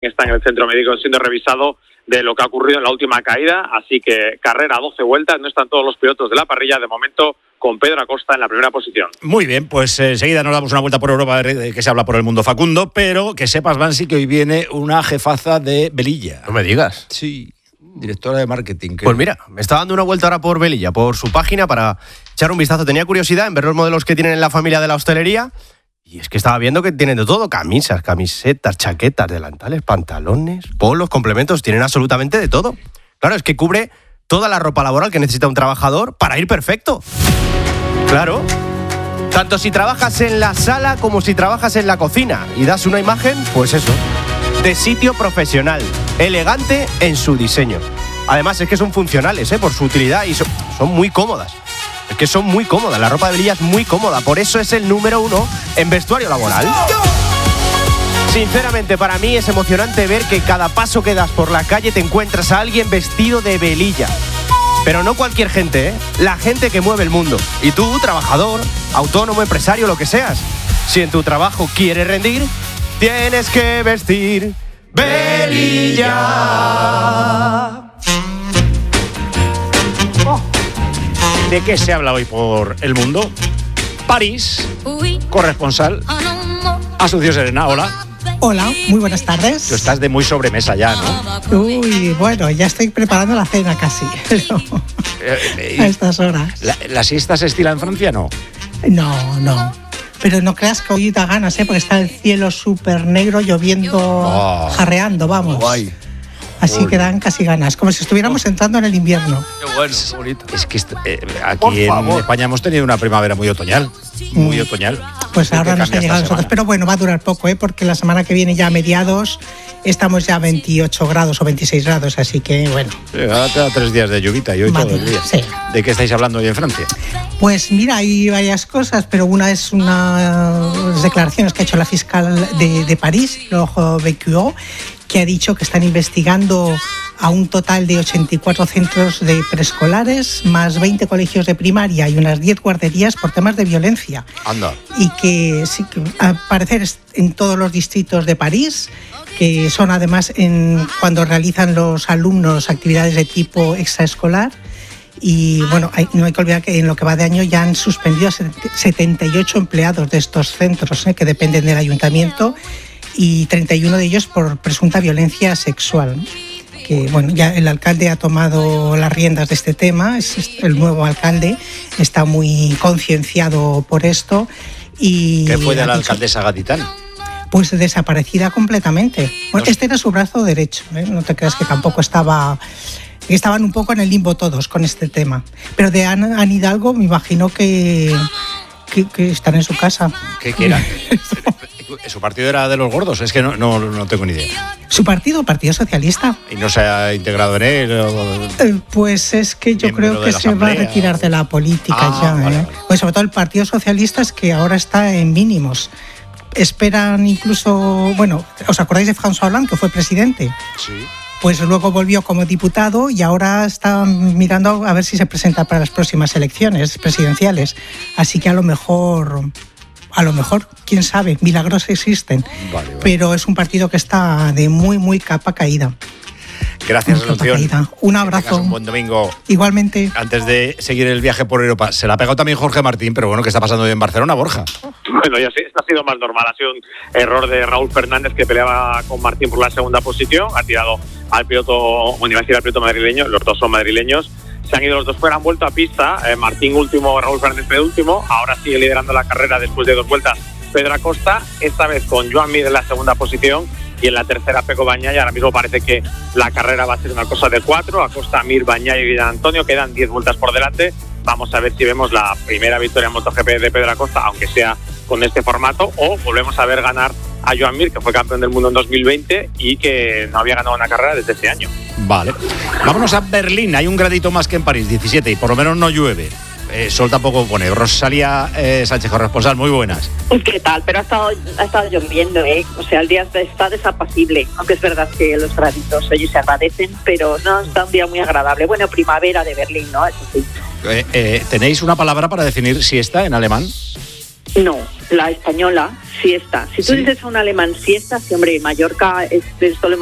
está en el centro médico siendo revisado de lo que ha ocurrido en la última caída, así que carrera 12 vueltas, no están todos los pilotos de la parrilla, de momento con Pedro Acosta en la primera posición. Muy bien, pues enseguida nos damos una vuelta por Europa, a ver qué se habla por el mundo, Facundo, pero que sepas, Bansi, que hoy viene una jefaza de Velilla. No me digas. Sí, directora de marketing. Pues mira, me está dando una vuelta ahora por Velilla, por su página, para echar un vistazo. Tenía curiosidad en ver los modelos que tienen en la familia de la hostelería. Y es que estaba viendo que tienen de todo: camisas, camisetas, chaquetas, delantales, pantalones, polos, complementos, tienen absolutamente de todo. Claro, es que cubre toda la ropa laboral que necesita un trabajador para ir perfecto. Claro, tanto si trabajas en la sala como si trabajas en la cocina y das una imagen, pues eso, de sitio profesional, elegante en su diseño. Además es que son funcionales, por su utilidad, y son muy cómodas. Es que son muy cómodas, la ropa de Velilla es muy cómoda, por eso es el número 1 en vestuario laboral. Sinceramente, para mí es emocionante ver que cada paso que das por la calle te encuentras a alguien vestido de Velilla. Pero no cualquier gente, la gente que mueve el mundo. Y tú, trabajador, autónomo, empresario, lo que seas, si en tu trabajo quieres rendir, tienes que vestir Velilla. ¿De qué se habla hoy por el mundo? París, corresponsal. Asunción Serena, hola. Hola, muy buenas tardes. Tú estás de muy sobremesa ya, ¿no? Uy, bueno, ya estoy preparando la cena casi. A estas horas. ¿La siesta se estila en Francia, no? No. Pero no creas que hoy da ganas, porque está el cielo súper negro, lloviendo, jarreando, vamos. Guay. Así que dan casi ganas, como si estuviéramos entrando en el invierno. Qué bueno, qué bonito. Es que aquí en España hemos tenido una primavera muy otoñal. Muy otoñal. Pues ahora nos ha llegado a nosotros, pero bueno, va a durar poco, porque la semana que viene ya a mediados estamos ya a 28 grados o 26 grados, así que bueno. Sí, ahora te da 3 días de lluvita y hoy todo el día. Sí. ¿De qué estáis hablando hoy en Francia? Pues mira, hay varias cosas, pero una es unas declaraciones que ha hecho la fiscal de París, Laure Becquot, que ha dicho que están investigando a un total de 84 centros de preescolares, más 20 colegios de primaria y unas 10 guarderías por temas de violencia. Anda. Y que sí, que al parecer en todos los distritos de París, que son además cuando realizan los alumnos actividades de tipo extraescolar. Y bueno, no hay que olvidar que en lo que va de año ya han suspendido a 78 empleados de estos centros, que dependen del ayuntamiento, y 31 de ellos por presunta violencia sexual. Que bueno, ya el alcalde ha tomado las riendas de este tema, es el nuevo alcalde, está muy concienciado por esto. Y ¿qué fue de la alcaldesa gaditana? Pues desaparecida completamente. Bueno, este era su brazo derecho, no te creas que tampoco estaban un poco en el limbo todos con este tema. Pero de Anne Hidalgo me imagino que están en su casa. ¿Qué era? ¿Su partido era de los gordos? Es que no tengo ni idea. ¿Su partido? ¿Partido Socialista? ¿Y no se ha integrado en él? Pues es que yo creo que se va a retirar de la política ya. Vale. Pues sobre todo el Partido Socialista es que ahora está en mínimos. Esperan incluso... Bueno, ¿os acordáis de François Hollande, que fue presidente? Sí. Pues luego volvió como diputado y ahora está mirando a ver si se presenta para las próximas elecciones presidenciales. Así que a lo mejor, quién sabe, milagros existen. Vale. Pero es un partido que está de muy, muy capa caída. Gracias, Asunción. Un abrazo. Un buen domingo. Igualmente. Antes de seguir el viaje por Europa, se la ha pegado también Jorge Martín, pero bueno, ¿qué está pasando hoy en Barcelona, Borja? Bueno, ya sí, esto ha sido más normal. Ha sido un error de Raúl Fernández, que peleaba con Martín por la segunda posición. Ha tirado al piloto madrileño, los dos son madrileños. Se han ido los dos fuera, han vuelto a pista. Martín último, Raúl Fernández penúltimo. Ahora sigue liderando la carrera después de 2 vueltas Pedro Acosta, esta vez con Joan Mir en la segunda posición y en la tercera Pecco Bagnaia. Ahora mismo parece que la carrera va a ser una cosa de 4. Acosta, Mir, Bagnaia y Antonio, quedan 10 vueltas por delante. Vamos a ver si vemos la primera victoria en MotoGP de Pedro Acosta, aunque sea con este formato, o volvemos a ver ganar a Joan Mir, que fue campeón del mundo en 2020 y que no había ganado una carrera desde ese año. Vale. Vámonos a Berlín. Hay un gradito más que en París, 17, y por lo menos no llueve. Sol tampoco pone. Rosalía Sánchez, corresponsal, muy buenas. ¿Qué tal? Pero ha estado lloviendo, O sea, el día está desapacible, aunque es verdad que los graditos ellos se agradecen, pero no está un día muy agradable. Bueno, primavera de Berlín, ¿no? Eso sí. ¿Tenéis una palabra para definir siesta en alemán? No. La española, siesta. Si tú dices a un alemán siesta, sí, hombre, Mallorca, esto lo